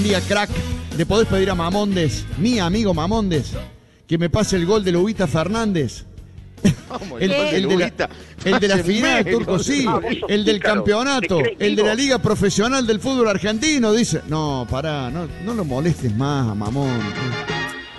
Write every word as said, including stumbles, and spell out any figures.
Día crack, le podés pedir a Mamondes, mi amigo Mamondes, que me pase el gol de Lubita Fernández. El, el, de la, el de la final, Turco, sí. El del campeonato, el de la liga profesional del fútbol argentino. Dice, no, pará, no, no lo molestes más a Mamón.